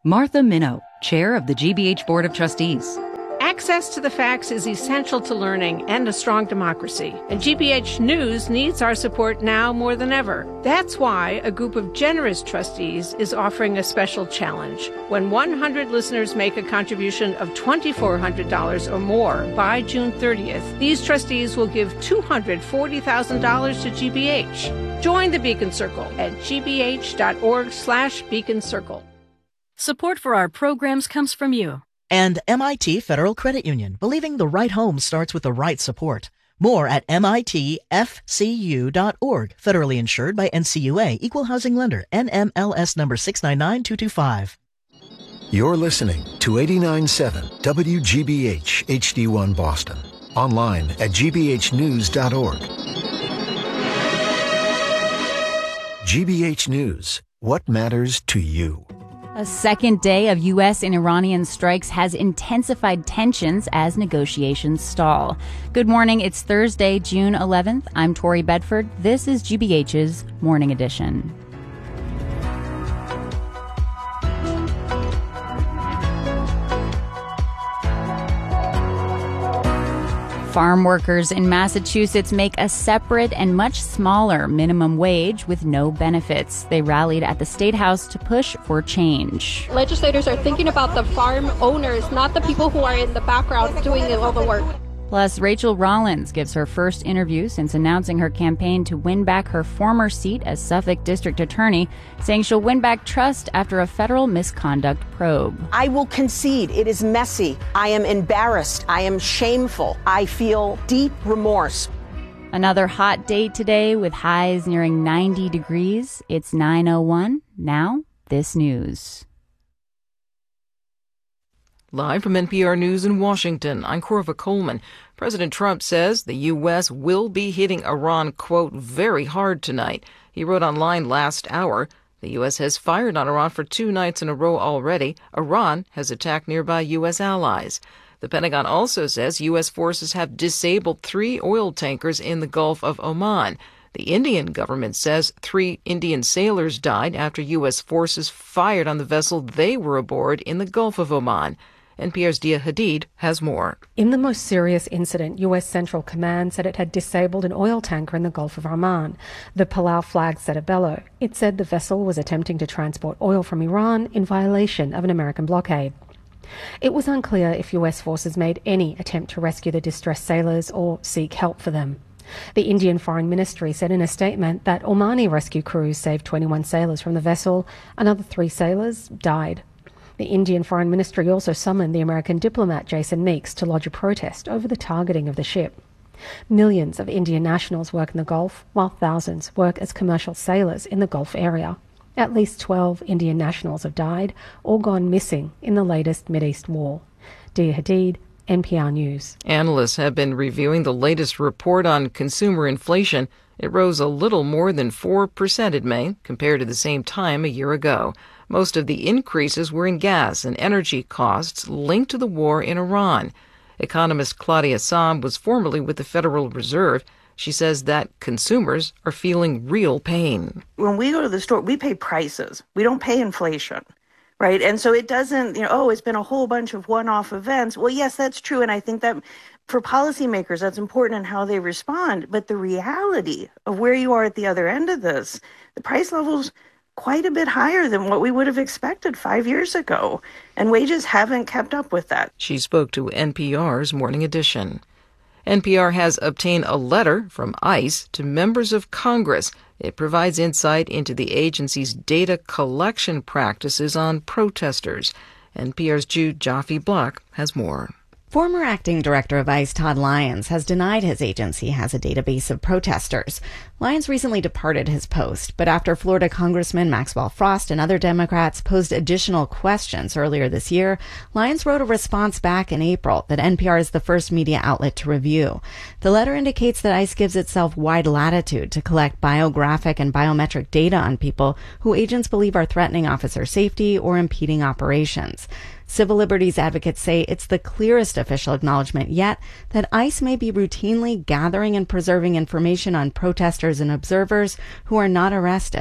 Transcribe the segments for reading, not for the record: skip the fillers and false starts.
Martha Minow, chair of the GBH Board of Trustees. Access to the facts is essential to learning and a strong democracy, and GBH News needs our support now more than ever. That's why a group of generous trustees is offering a special challenge. When 100 listeners make a contribution of $2,400 or more by June 30th, these trustees will give $240,000 to GBH. Join the Beacon Circle at gbh.org/Beacon Circle. Support for our programs comes from you. And MIT Federal Credit Union, believing the right home starts with the right support. More at mitfcu.org. Federally insured by NCUA, Equal Housing Lender, NMLS number 699225. You're listening to 89.7 WGBH HD1 Boston. Online at gbhnews.org. GBH News. What matters to you? A second day of U.S. and Iranian strikes has intensified tensions as negotiations stall. Good morning. It's Thursday, June 11th. I'm Tori Bedford. This is GBH's Morning Edition. Farm workers in Massachusetts make a separate and much smaller minimum wage with no benefits. They rallied at the State House to push for change. Legislators are thinking about the farm owners, not the people who are in the background doing all the work. Plus, Rachel Rollins gives her first interview since announcing her campaign to win back her former seat as Suffolk District Attorney, saying she'll win back trust after a federal misconduct probe. I will concede it is messy. I am embarrassed. I am shameful. I feel deep remorse. Another hot day today with highs nearing 90 degrees. It's 9:01. Now, this news. Live from NPR News in Washington, I'm Corva Coleman. President Trump says the U.S. will be hitting Iran, quote, very hard tonight. He wrote online last hour, the U.S. has fired on Iran for 2 nights in a row already. Iran has attacked nearby U.S. allies. The Pentagon also says U.S. forces have disabled 3 oil tankers in the Gulf of Oman. The Indian government says 3 Indian sailors died after U.S. forces fired on the vessel they were aboard in the Gulf of Oman. NPR's Dia Hadid has more. In the most serious incident, U.S. Central Command said it had disabled an oil tanker in the Gulf of Oman. The Palau flag set a bellow. It said the vessel was attempting to transport oil from Iran in violation of an American blockade. It was unclear if U.S. forces made any attempt to rescue the distressed sailors or seek help for them. The Indian Foreign Ministry said in a statement that Omani rescue crews saved 21 sailors from the vessel. Another 3 sailors died. The Indian Foreign Ministry also summoned the American diplomat Jason Meeks to lodge a protest over the targeting of the ship. Millions of Indian nationals work in the Gulf, while thousands work as commercial sailors in the Gulf area. At least 12 Indian nationals have died or gone missing in the latest Mideast war. Dia Hadid, NPR News. Analysts have been reviewing the latest report on consumer inflation. It rose a little more than 4% in May compared to the same time a year ago. Most of the increases were in gas and energy costs linked to the war in Iran. Economist Claudia Sahm was formerly with the Federal Reserve. She says that consumers are feeling real pain. When we go to the store, we pay prices. We don't pay inflation, right? And so it doesn't, it's been a whole bunch of one-off events. Well, yes, that's true. And I think that for policymakers, that's important in how they respond. But the reality of where you are at the other end of this, the price levels quite a bit higher than what we would have expected 5 years ago, and wages haven't kept up with that. She spoke to NPR's Morning Edition. NPR has obtained a letter from ICE to members of Congress. It provides insight into the agency's data collection practices on protesters. NPR's Jude Jaffe-Block has more. Former acting director of ICE Todd Lyons has denied his agency has a database of protesters. Lyons recently departed his post, but after Florida Congressman Maxwell Frost and other Democrats posed additional questions earlier this year, Lyons wrote a response back in April that NPR is the first media outlet to review. The letter indicates that ICE gives itself wide latitude to collect biographic and biometric data on people who agents believe are threatening officer safety or impeding operations. Civil liberties advocates say it's the clearest official acknowledgement yet that ICE may be routinely gathering and preserving information on protesters and observers who are not arrested.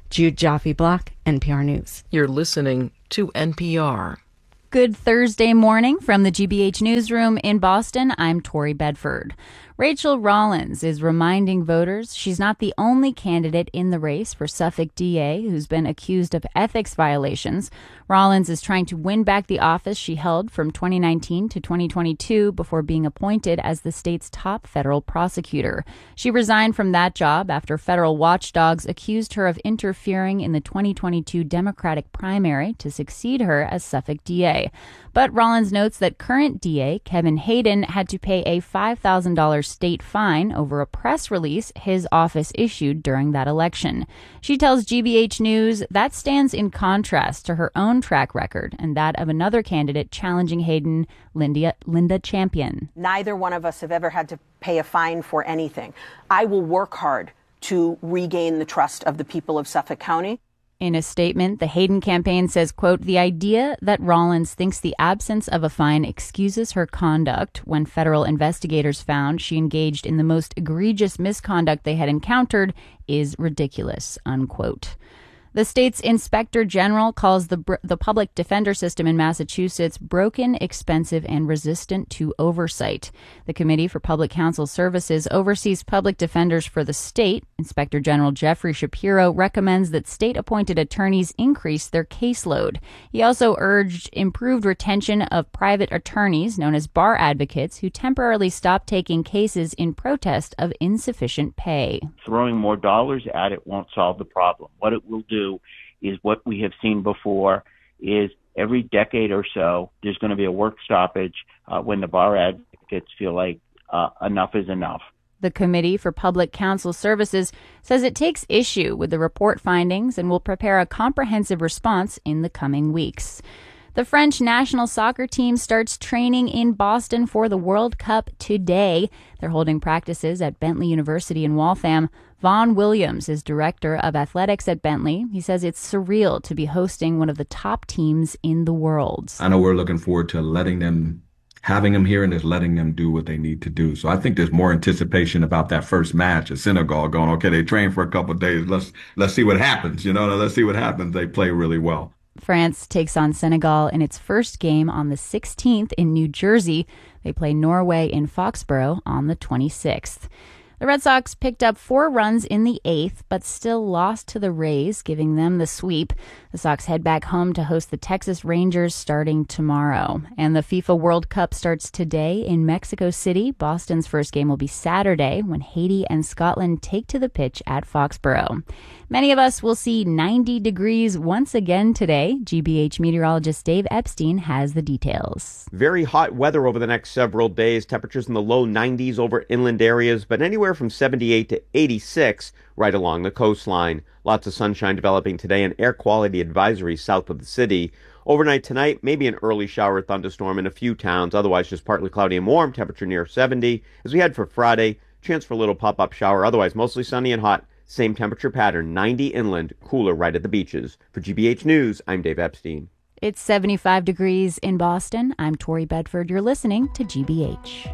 Jude Jaffe-Block, NPR News. You're listening to NPR. Good Thursday morning from the GBH Newsroom in Boston. I'm Tori Bedford. Rachel Rollins is reminding voters she's not the only candidate in the race for Suffolk DA who's been accused of ethics violations. Rollins is trying to win back the office she held from 2019 to 2022 before being appointed as the state's top federal prosecutor. She resigned from that job after federal watchdogs accused her of interfering in the 2022 Democratic primary to succeed her as Suffolk DA. But Rollins notes that current DA Kevin Hayden had to pay a $5,000 state fine over a press release his office issued during that election. She tells GBH News that stands in contrast to her own track record and that of another candidate challenging Hayden, Linda Champion. Neither one of us have ever had to pay a fine for anything. I will work hard to regain the trust of the people of Suffolk County. In a statement, the Hayden campaign says, quote, the idea that Rollins thinks the absence of a fine excuses her conduct when federal investigators found she engaged in the most egregious misconduct they had encountered is ridiculous, unquote. The state's inspector general calls the public defender system in Massachusetts broken, expensive, and resistant to oversight. The Committee for Public Counsel Services oversees public defenders for the state. Inspector General Jeffrey Shapiro recommends that state-appointed attorneys increase their caseload. He also urged improved retention of private attorneys, known as bar advocates, who temporarily stopped taking cases in protest of insufficient pay. Throwing more dollars at it won't solve the problem. What it will do is what we have seen before is every decade or so, there's going to be a work stoppage when the bar advocates feel like enough is enough. The Committee for Public Counsel Services says it takes issue with the report findings and will prepare a comprehensive response in the coming weeks. The French national soccer team starts training in Boston for the World Cup today. They're holding practices at Bentley University in Waltham. Vaughn Williams is director of athletics at Bentley. He says it's surreal to be hosting one of the top teams in the world. I know we're looking forward to having them here and just letting them do what they need to do. So I think there's more anticipation about that first match at Senegal going, okay, they train for a couple of days. Let's see what happens. Let's see what happens. They play really well. France takes on Senegal in its first game on the 16th in New Jersey. They play Norway in Foxborough on the 26th. The Red Sox picked up 4 runs in the 8th, but still lost to the Rays, giving them the sweep. The Sox head back home to host the Texas Rangers starting tomorrow. And the FIFA World Cup starts today in Mexico City. Boston's first game will be Saturday when Haiti and Scotland take to the pitch at Foxborough. Many of us will see 90 degrees once again today. GBH meteorologist Dave Epstein has the details. Very hot weather over the next several days. Temperatures in the low 90s over inland areas, but anywhere from 78 to 86 right along the coastline. Lots of sunshine developing today and air quality advisories south of the city. Overnight tonight, maybe an early shower or thunderstorm in a few towns. Otherwise, just partly cloudy and warm. Temperature near 70. As we head for Friday, chance for a little pop-up shower. Otherwise, mostly sunny and hot. Same temperature pattern, 90 inland, cooler right at the beaches. For GBH News, I'm Dave Epstein. It's 75 degrees in Boston. I'm Tori Bedford. You're listening to GBH.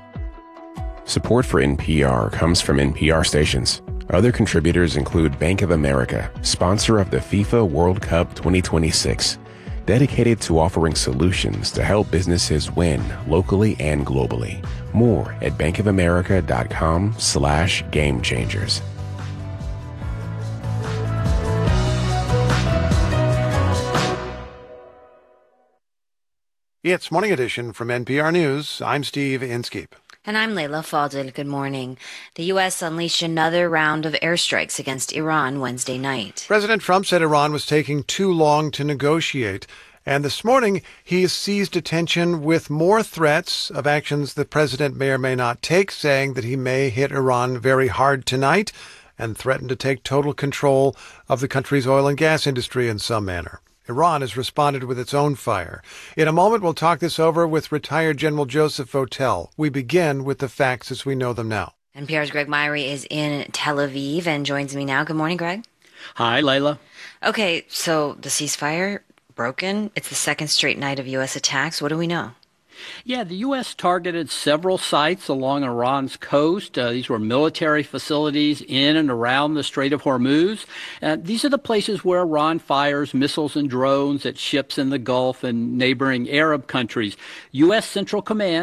Support for NPR comes from NPR stations. Other contributors include Bank of America, sponsor of the FIFA World Cup 2026, dedicated to offering solutions to help businesses win locally and globally. More at bankofamerica.com/gamechangers. It's Morning Edition from NPR News. I'm Steve Inskeep. And I'm Layla Fadel. Good morning. The U.S. unleashed another round of airstrikes against Iran Wednesday night. President Trump said Iran was taking too long to negotiate. And this morning, he has seized attention with more threats of actions the president may or may not take, saying that he may hit Iran very hard tonight and threaten to take total control of the country's oil and gas industry in some manner. Iran has responded with its own fire. In a moment, we'll talk this over with retired General Joseph Votel. We begin with the facts as we know them now. NPR's Greg Myrie is in Tel Aviv and joins me now. Good morning, Greg. Hi, Layla. Okay, so the ceasefire broken. It's the second straight night of U.S. attacks. What do we know? Yeah, the U.S. targeted several sites along Iran's coast. These were military facilities in and around the Strait of Hormuz. These are the places where Iran fires missiles and drones at ships in the Gulf and neighboring Arab countries. U.S. Central Command